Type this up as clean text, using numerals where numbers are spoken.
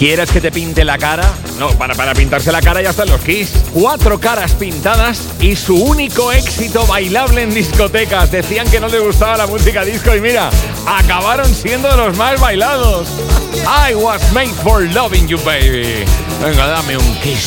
¿Quieres que te pinte la cara? No, para pintarse la cara ya están los Kiss. 4 caras pintadas y su único éxito bailable en discotecas. Decían que no les gustaba la música disco y mira, acabaron siendo de los más bailados. I was made for loving you, baby. Venga, dame un kiss.